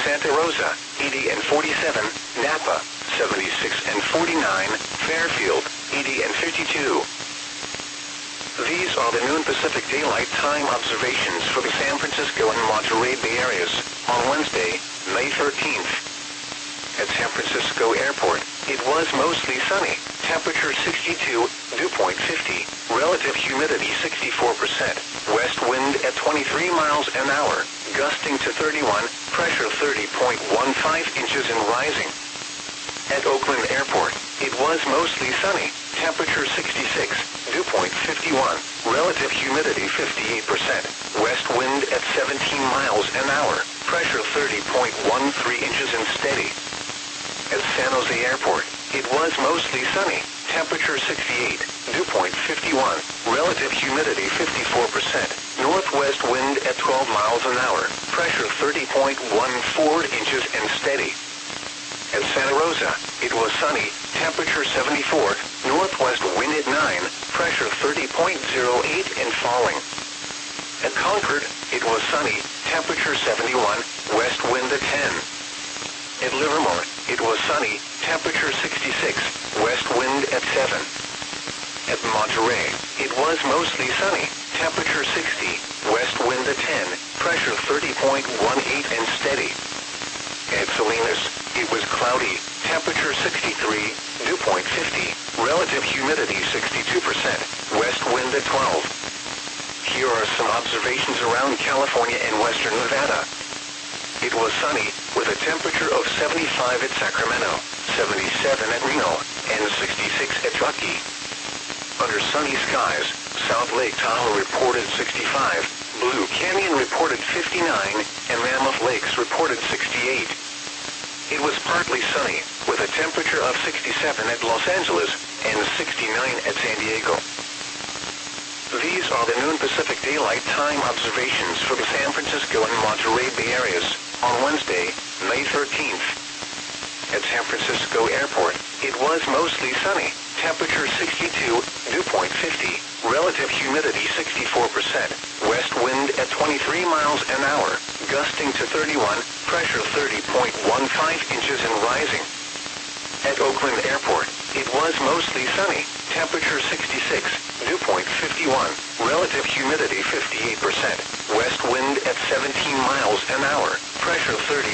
Santa Rosa, 80 and 47, Napa, 76 and 49, Fairfield, 80 and 52. These are the noon Pacific Daylight Time observations for the San Francisco and Monterey Bay areas on Wednesday, May 13th. At San Francisco Airport, it was mostly sunny, temperature 62, dew point 50, relative humidity 64%, west wind at 23 miles an hour, gusting to 31, pressure 30.15 inches and rising. At Oakland Airport, it was mostly sunny, temperature 66, dew point 51, relative humidity 58%, west wind at 17 miles an hour, pressure 30.13 inches and steady. At San Jose Airport, it was mostly sunny, temperature 68, dew point 51, relative humidity 54%, northwest wind at 12 miles an hour, pressure 30.14 inches and steady. At Santa Rosa, it was sunny, temperature 74, northwest wind at 9, pressure 30.08 and falling. At Concord, it was sunny, temperature 71, west wind at 10. At Livermore, it was sunny, temperature 66, west wind at 7. At Monterey, it was mostly sunny, temperature 60, west wind at 10, pressure 30.18 and steady. At Salinas, it was cloudy, temperature 63, dew point 50, relative humidity 62%, west wind at 12. Here are some observations around California and western Nevada. It was sunny, with a temperature of 75 at Sacramento, 77 at Reno, and 66 at Truckee. Under sunny skies, South Lake Tahoe reported 65, Blue Canyon reported 59, and Mammoth Lakes reported 68. It was partly sunny, with a temperature of 67 at Los Angeles and 69 at San Diego. These are the noon Pacific Daylight Time observations for the San Francisco and Monterey Bay areas on Wednesday, May 13th. At San Francisco Airport, it was mostly sunny, temperature 62, dew point 50, relative humidity 64%, west wind at 23 miles an hour, gusting to 31, pressure 30.15 inches and rising. At Oakland Airport, it was mostly sunny, temperature 66, dew point 51, relative humidity 58%, west wind at 17 miles an hour, pressure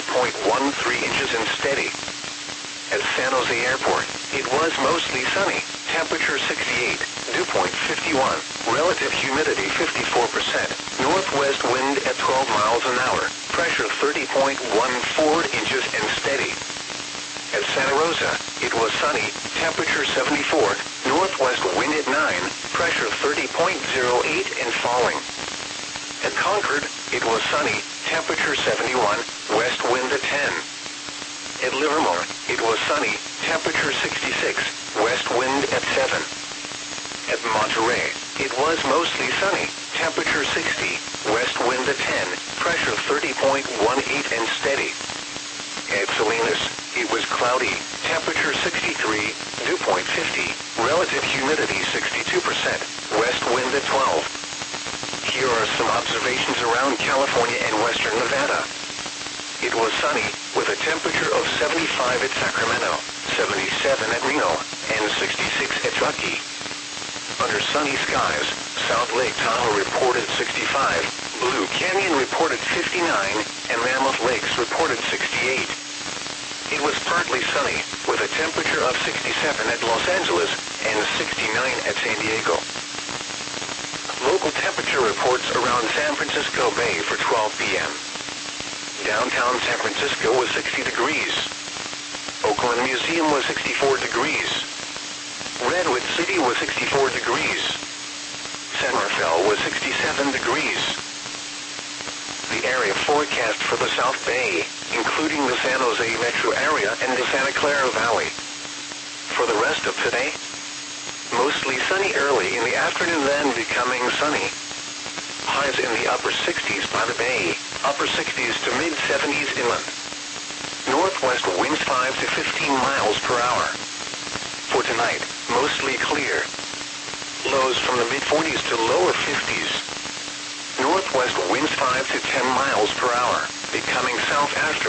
30.13 inches and steady. At San Jose Airport, it was mostly sunny, temperature 68, dew point 51, relative humidity 54%, northwest wind at 12 miles an hour, pressure 30.14 inches and steady. At Santa Rosa, it was sunny, temperature 74, northwest wind at 9, pressure 30.08 and falling. At Concord, it was sunny, temperature 71, west wind at 10. At Livermore, it was sunny, temperature 66, west wind at 7. At Monterey, it was mostly sunny, temperature 60, west wind at 10, pressure 30.18 and steady. At Salinas, it was cloudy, temperature 63, dew point 50, relative humidity 62%, west wind at 12. Here are some observations around California and western Nevada. It was sunny, with a temperature of 75 at Sacramento, 77 at Reno, and 66 at Truckee. Under sunny skies, South Lake Tahoe reported 65, Blue Canyon reported 59, and Mammoth Lakes reported 68. It was partly sunny, with a temperature of 67 at Los Angeles and 69 at San Diego. Local temperature reports around San Francisco Bay for 12 p.m. Downtown San Francisco was 60 degrees. Oakland Museum was 64 degrees. Redwood City was 64 degrees. San Rafael was 67 degrees. The area forecast for the South Bay, including the San Jose metro area and the Santa Clara Valley. For the rest of today, mostly sunny early in the afternoon, then becoming sunny. Highs in the upper 60s by the bay, upper 60s to mid-70s inland. Northwest winds 5 to 15 miles per hour. For tonight, mostly clear. Lows from the mid-40s to lower 50s. Northwest winds 5 to 10 miles per hour, becoming south after